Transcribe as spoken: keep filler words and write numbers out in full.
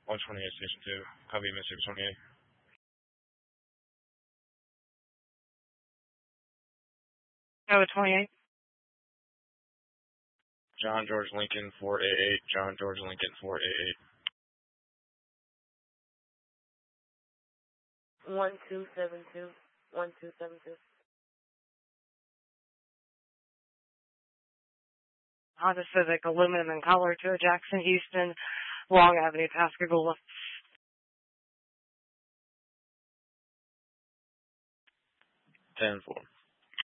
one twenty-eight, Station two. Copy, Mississippi twenty-eight. Go twenty-eight. John George Lincoln four eighty-eight. John George Lincoln four eighty-eight. one two seven two. one two seven two. Honda Civic, aluminum in color to a Jackson, Houston, Long Avenue, Pascagoula. ten four.